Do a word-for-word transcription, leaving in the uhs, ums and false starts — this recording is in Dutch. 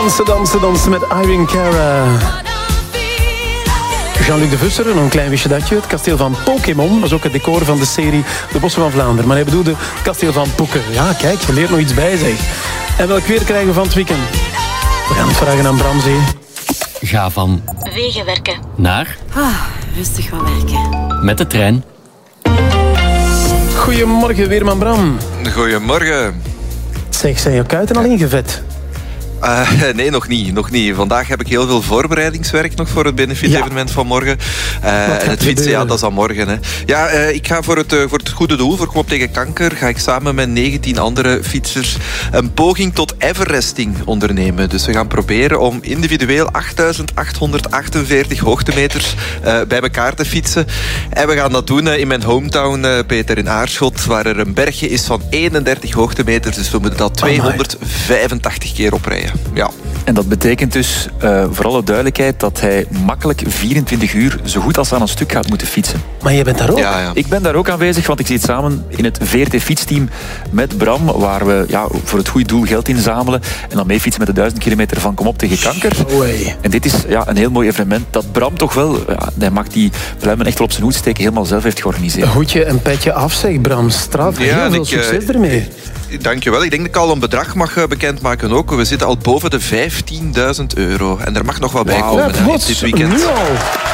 Dansen, dansen, dansen met Irene Cara. Jean-Luc de Vusser, een klein wistje datje. Het kasteel van Pokémon was ook het decor van de serie De Bossen van Vlaanderen. Maar hij bedoelde het kasteel van Poeken. Ja, kijk, je leert nog iets bij, zeg. En welk weer krijgen we van het weekend? We gaan het vragen aan Bramzee. Ga van wegenwerken naar ah, rustig wat werken. met de trein. Goedemorgen, weerman Bram. Goedemorgen. Zeg, zijn je kuiten al ingevet? Uh, nee, nog niet, nog niet. Vandaag heb ik heel veel voorbereidingswerk nog voor het benefit-evenement ja. van morgen. Uh, en het fietsen, ja, dat is aan morgen. Hè. Ja, uh, ik ga voor het, uh, voor het goede doel, voor Kom op tegen kanker, ga ik samen met negentien andere fietsers een poging tot Everesting ondernemen. Dus we gaan proberen om individueel achtduizend achthonderdachtenveertig hoogtemeters uh, bij elkaar te fietsen. En we gaan dat doen uh, in mijn hometown, uh, Peter, in Aarschot, waar er een bergje is van eenendertig hoogtemeters. Dus we moeten dat tweehonderdvijfentachtig keer oprijden. Ja. En dat betekent dus, uh, voor alle duidelijkheid, dat hij makkelijk vierentwintig uur zo goed als aan een stuk gaat moeten fietsen. Maar jij bent daar ook? Ja, ja. Ik ben daar ook aanwezig, want ik zit samen in het V R T-fietsteam met Bram, waar we ja, voor het goede doel geld inzamelen en dan mee fietsen met de duizend kilometer van Kom op tegen kanker. Oei. En dit is ja, een heel mooi evenement dat Bram toch wel, ja, hij mag die pluimen echt wel op zijn hoed steken, helemaal zelf heeft georganiseerd. Een hoedje en petje af, zeg Bram. Straf. Ja, heel veel ik, succes uh, ermee. Dankjewel. Ik denk dat ik al een bedrag mag bekendmaken ook. We zitten al boven de vijftienduizend euro. En er mag nog wat bij Wow. komen Ja, hè, dit weekend. Nu al.